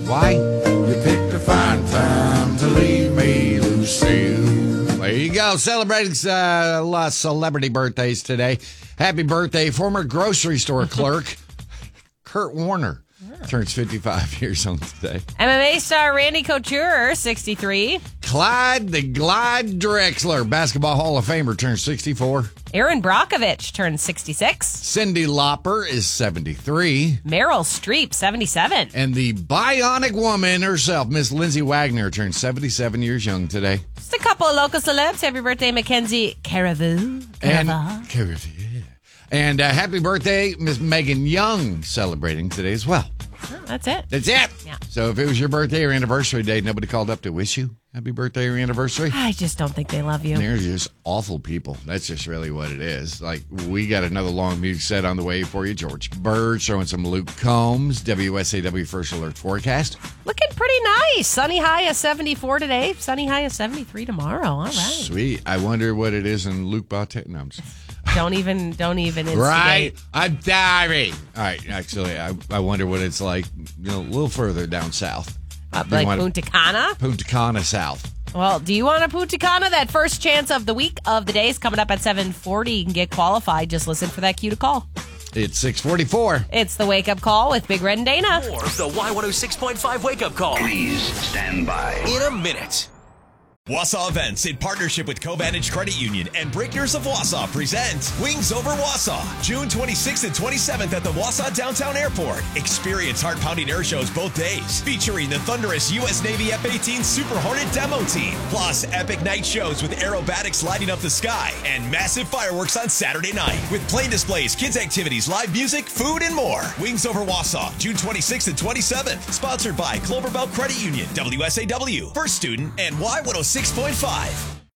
Why? You picked a fine time to leave me, Lucille. There you go. Celebrating a lot of celebrity birthdays today. Happy birthday, former grocery store clerk Kurt Warner. Turns 55 years old today. MMA star Randy Couture, 63. Clyde the Glide Drexler, Basketball Hall of Famer, turns 64. Aaron Brockovich turns 66. Cyndi Lauper is 73. Meryl Streep, 77. And the bionic woman herself, Miss Lindsay Wagner, turns 77 years young today. Just a couple of local celebs. Happy birthday, Mackenzie Carriveau. And happy birthday, Miss Megan Young, celebrating today as well. Oh, that's it. That's it. Yeah. So if it was your birthday or anniversary day, nobody called up to wish you happy birthday or anniversary? I just don't think they love you. They're just awful people. That's just really what it is. Like, we got another long music set on the way for you. George Bird showing some Luke Combs, WSAW First Alert Forecast. Looking pretty nice. Sunny high of 74 today. Sunny high of 73 tomorrow. All right. Sweet. I wonder what it is in Luke Bautista. No, I'm just... Don't even instigate. Right. I'm sorry. All right. Actually, I wonder what it's like, a little further down south. Like Punta Cana? Punta Cana South. Well, do you want a Punta Cana? That first chance of the week of the day is coming up at 7:40. You can get qualified. Just listen for that cue to call. It's 6:44. It's the Wake Up Call with Big Red and Dana. Or the Y106.5 Wake Up Call. Please stand by. In a minute. Wausau Events, in partnership with Co-Vantage Credit Union and Breakers of Wausau, present Wings Over Wausau, June 26th and 27th at the Wausau Downtown Airport. Experience heart-pounding air shows both days, featuring the thunderous U.S. Navy F-18 Super Hornet demo team, plus epic night shows with aerobatics lighting up the sky, and massive fireworks on Saturday night, with plane displays, kids activities, live music, food, and more. Wings Over Wausau, June 26th and 27th, sponsored by Cloverbelt Credit Union, WSAW, First Student, and Y106.5.